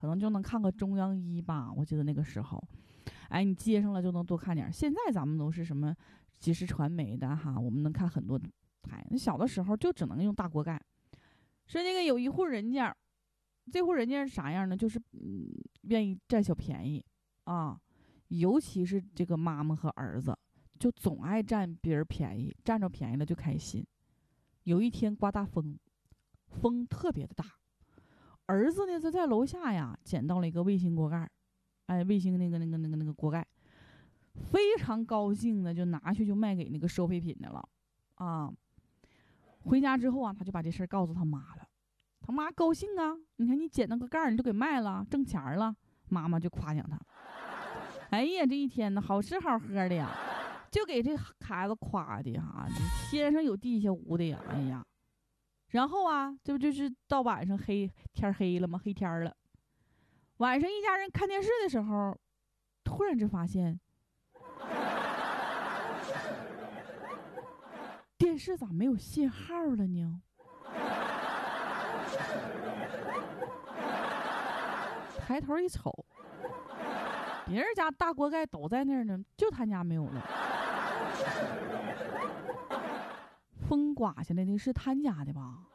可能就能看个中央一吧，我记得那个时候，哎，你接上了就能多看点。现在咱们都是什么即时传媒的哈，我们能看很多台。那小的时候就只能用大锅盖。说那个有一户人家，这户人家是啥样呢？就是愿意占小便宜啊，尤其是这个妈妈和儿子，就总爱占别人便宜，占着便宜了就开心。有一天刮大风，风特别的大。儿子呢，就在楼下呀，捡到了一个卫星锅盖，哎，卫星那个锅盖，非常高兴的就拿去就卖给那个收废品的了，啊，回家之后啊，他就把这事儿告诉他妈了，他妈高兴啊，你看你捡那个盖儿，你就给卖了，挣钱了，妈妈就夸奖他，哎呀，这一天呢，好吃好喝的呀，就给这孩子夸的哈，天上有地下无的呀，哎呀。然后啊，这不就是到晚上天黑了吗？黑天了。晚上一家人看电视的时候，突然就发现，电视咋没有信号了呢？抬头一瞅，别人家大锅盖都在那儿呢，就他家没有了。风刮下来的是他家的吧？